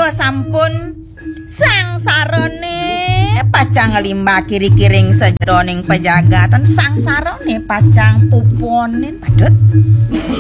menika sampun sangsarane pacang limbah kiri-kiring sejeroning pejagatan sangsarane pacang puponin padut